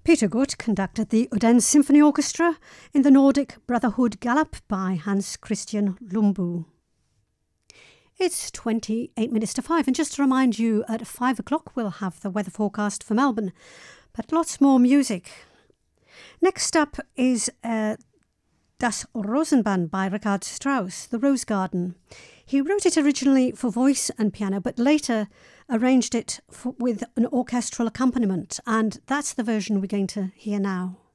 Peter Gut conducted the Odense Symphony Orchestra in the Nordic Brotherhood Galop by Hans Christian Lumbu. It's 28 minutes to 5, and just to remind you, at 5 o'clock we'll have the weather forecast for Melbourne, but lots more music. Next up is Das Rosenband by Richard Strauss, The Rose Garden. He wrote it originally for voice and piano, but later arranged it with an orchestral accompaniment, and that's the version we're going to hear now.